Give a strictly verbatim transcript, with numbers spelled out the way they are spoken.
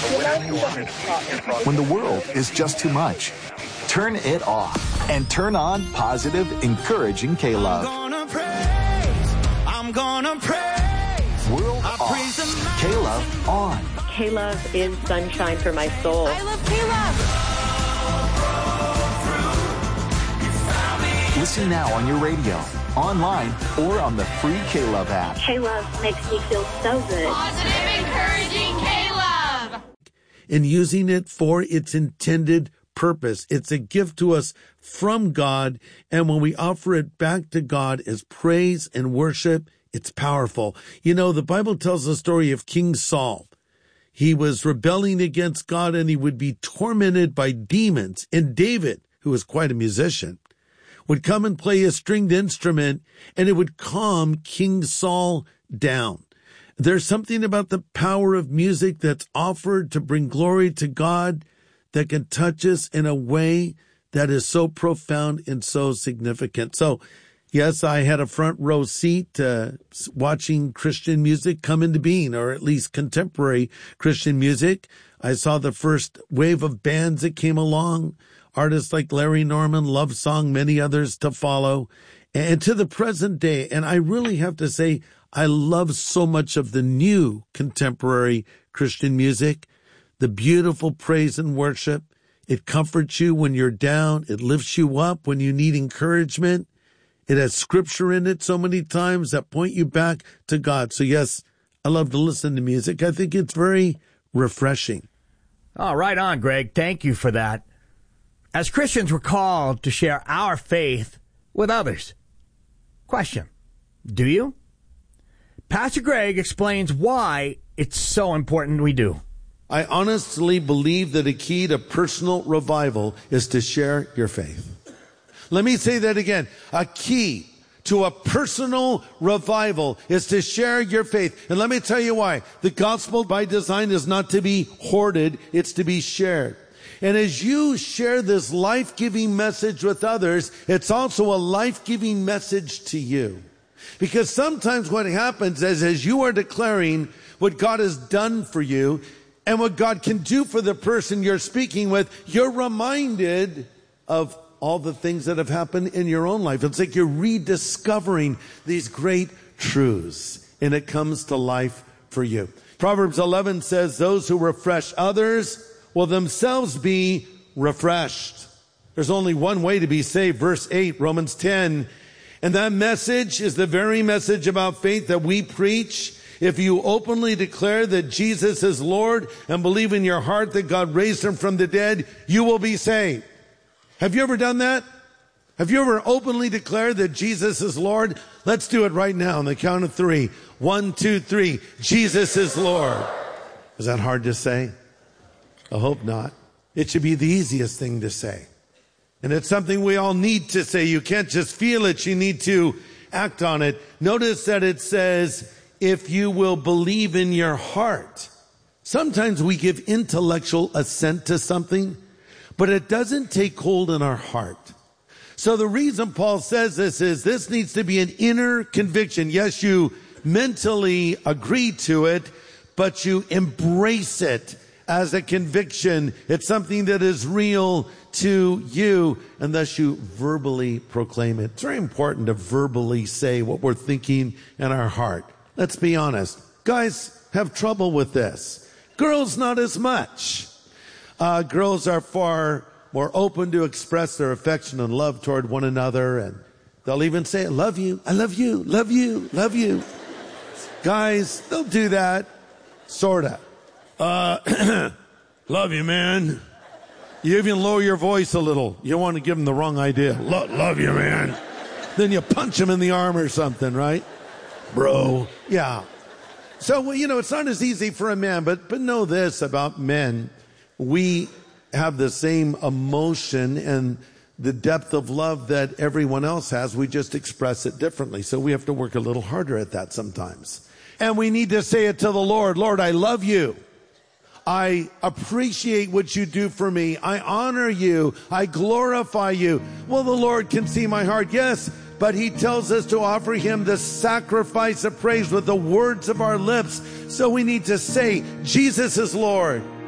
When the world is just too much, turn it off and turn on positive, encouraging K-Love. I'm gonna praise, I'm gonna praise. World I off, K-Love on. K-Love is sunshine for my soul. I love K-Love. Listen now on your radio, online, or on the free K-Love app. K-Love makes me feel so good. Positive, encouraging K-Love. And using it for its intended purpose. It's a gift to us from God, and when we offer it back to God as praise and worship, it's powerful. You know, the Bible tells the story of King Saul. He was rebelling against God, and he would be tormented by demons. And David, who was quite a musician, would come and play a stringed instrument, and it would calm King Saul down. There's something about the power of music that's offered to bring glory to God that can touch us in a way that is so profound and so significant. So, yes, I had a front row seat uh, watching Christian music come into being, or at least contemporary Christian music. I saw the first wave of bands that came along, artists like Larry Norman, Love Song, many others to follow, and to the present day. And I really have to say, I love so much of the new contemporary Christian music, the beautiful praise and worship. It comforts you when you're down. It lifts you up when you need encouragement. It has scripture in it so many times that point you back to God. So yes, I love to listen to music. I think it's very refreshing. Oh, right on, Greg. Thank you for that. As Christians, we're called to share our faith with others. Question, do you? Pastor Greg explains why it's so important we do. I honestly believe that a key to personal revival is to share your faith. Let me say that again. A key to a personal revival is to share your faith. And let me tell you why. The gospel by design is not to be hoarded, it's to be shared. And as you share this life-giving message with others, it's also a life-giving message to you. Because sometimes what happens is, as you are declaring what God has done for you and what God can do for the person you're speaking with, you're reminded of all the things that have happened in your own life. It's like you're rediscovering these great truths, and it comes to life for you. Proverbs eleven says, those who refresh others will themselves be refreshed. There's only one way to be saved. Verse eight, Romans ten. And that message is the very message about faith that we preach. If you openly declare that Jesus is Lord and believe in your heart that God raised him from the dead, you will be saved. Have you ever done that? Have you ever openly declared that Jesus is Lord? Let's do it right now on the count of three. One, two, three. Jesus is Lord. Is that hard to say? I hope not. It should be the easiest thing to say. And it's something we all need to say. You can't just feel it. You need to act on it. Notice that it says, if you will believe in your heart. Sometimes we give intellectual assent to something, but it doesn't take hold in our heart. So the reason Paul says this is this needs to be an inner conviction. Yes, you mentally agree to it, but you embrace it as a conviction. It's something that is real to you, and thus you verbally proclaim it. It's very important to verbally say what we're thinking in our heart. Let's be honest. Guys have trouble with this. Girls, not as much. Uh, girls are far more open to express their affection and love toward one another, and they'll even say, I love you, I love you, love you, love you. Guys, they'll do that, sorta. Uh, love you, man. You even lower your voice a little. You want to give them the wrong idea. Lo- love you, man. Then you punch them in the arm or something, right? Bro. Yeah. So, well, you know, it's not as easy for a man, but, but know this about men. We have the same emotion and the depth of love that everyone else has. We just express it differently. So we have to work a little harder at that sometimes. And we need to say it to the Lord. Lord, I love you. I appreciate what you do for me. I honor you. I glorify you. Well, the Lord can see my heart, yes, but he tells us to offer him the sacrifice of praise with the words of our lips. So we need to say, Jesus is Lord.